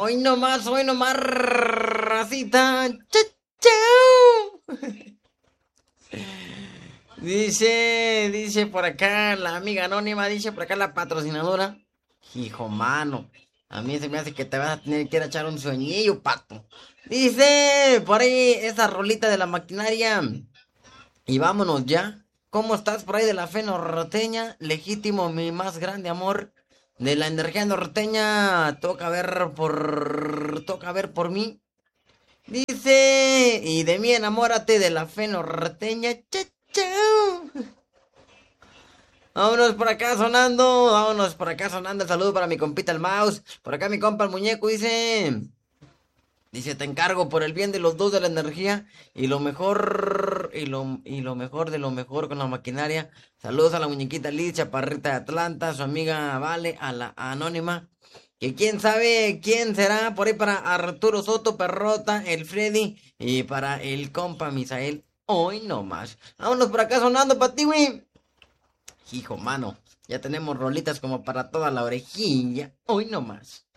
hoy nomás, racita. Chau. Dice por acá la amiga anónima, dice por acá la patrocinadora. Hijo mano, a mí se me hace que te vas a tener que ir a echar un sueñillo, pato. Dice por ahí esa rolita de la maquinaria. Y vámonos ya. ¿Cómo estás por ahí de la fe norteña? Legítimo, mi más grande amor. De la energía norteña. Toca ver por mí. Dice. Y de mí enamórate de la fe norteña. Chao, chao. Vámonos por acá sonando. Vámonos por acá sonando. El saludo para mi compita el mouse. Por acá mi compa el muñeco dice. Dice, te encargo por el bien de los dos de la energía y lo mejor, y lo mejor de lo mejor con la maquinaria. Saludos a la muñequita Liz, chaparrita de Atlanta, su amiga Vale, a la anónima. Que quién sabe quién será por ahí para Arturo Soto, Perrota, el Freddy y para el compa Misael. Hoy no más. Vámonos por acá sonando para ti, güey. Hijo, mano, ya tenemos rolitas como para toda la orejilla. Hoy no más.